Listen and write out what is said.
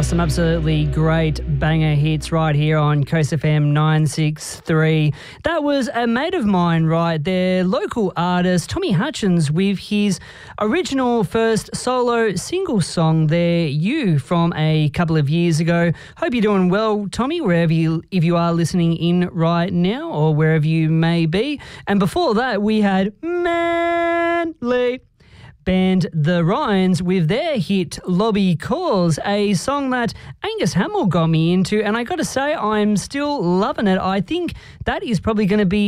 Some absolutely great banger hits right here on Coast FM 963. That was a mate of mine right there, local artist Tommy Hutchins with his original first solo single song there, You, from a couple of years ago. Hope you're doing well, Tommy, if you are listening in right now or wherever you may be. And before that, we had Manly band The Ryans with their hit Lobby Calls, a song that Angus Hamill got me into, and I got to say, I'm still loving it. I think that is probably going to be